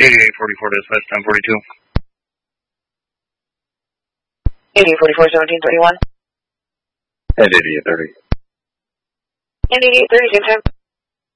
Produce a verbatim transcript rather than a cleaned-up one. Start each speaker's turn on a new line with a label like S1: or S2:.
S1: eighty-eight forty-four dispatch, ten forty-two.
S2: eighty-eight forty-four, seventeen thirty-one.
S3: And eighty-eight thirty.
S2: And eighty-eight thirty, same time.